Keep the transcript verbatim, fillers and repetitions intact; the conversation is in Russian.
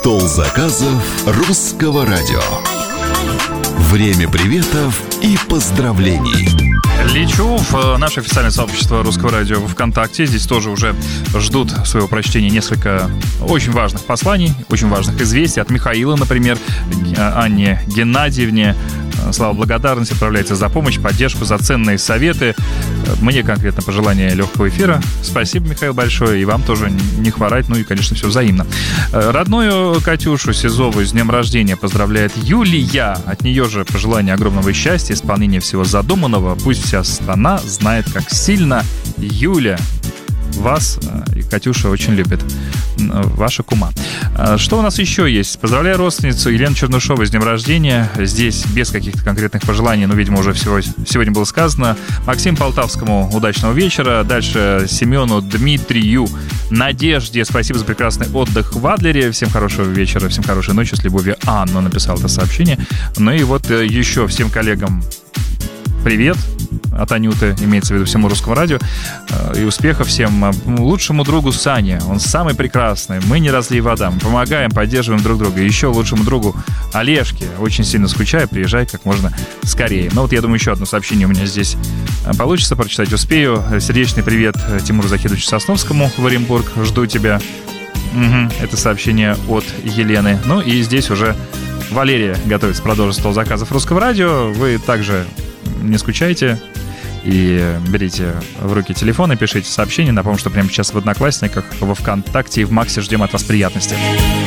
Стол заказов русского радио. Время приветов и поздравлений. Лечу в наше официальное сообщество Русского радио в ВКонтакте. Здесь тоже уже ждут своего прочтения несколько очень важных посланий, очень важных известий. От Михаила, например, Анне Геннадьевне. Слава благодарности отправляется за помощь, поддержку, за ценные советы. Мне конкретно пожелание легкого эфира. Спасибо, Михаил, большое. И вам тоже не хворать. Ну и, конечно, все взаимно. Родную Катюшу Сизову с днем рождения поздравляет Юлия. От нее же пожелание огромного счастья, исполнения всего задуманного. Пусть вся страна знает, как сильно Юля вас и Катюша очень любит. Ваша кума. Что у нас еще есть? Поздравляю родственницу Елену Чернышову с днем рождения. Здесь без каких-то конкретных пожеланий, но, видимо, уже всего сегодня было сказано. Максиму Полтавскому удачного вечера. Дальше Семену, Дмитрию, Надежде. Спасибо за прекрасный отдых в Адлере. Всем хорошего вечера, всем хорошей ночи. С любовью, Анна написала это сообщение. Ну и вот еще всем коллегам привет от Анюты, имеется в виду всему Русскому радио, и успехов всем. Лучшему другу Сане, он самый прекрасный, мы не разлей вода, мы помогаем, поддерживаем друг друга. И еще лучшему другу Олежке, очень сильно скучаю, приезжай как можно скорее. Ну вот я думаю, еще одно сообщение у меня здесь получится, прочитать успею. Сердечный привет Тимуру Захидовичу Сосновскому в Оренбург, жду тебя. Угу, это сообщение от Елены. Ну и здесь уже Валерия готовится продолжить стол заказов Русского радио. Вы также не скучайте и берите в руки телефон и пишите сообщения. Напомню, что прямо сейчас в Одноклассниках, во ВКонтакте и в Максе ждем от вас приятностей.